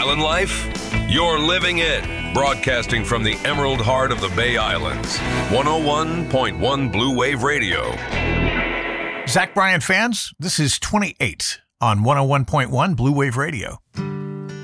Island life? You're living it. Broadcasting from the Emerald Heart of the Bay Islands. 101.1 Blue Wave Radio. Zach Bryan fans, this is 28 on 101.1 Blue Wave Radio.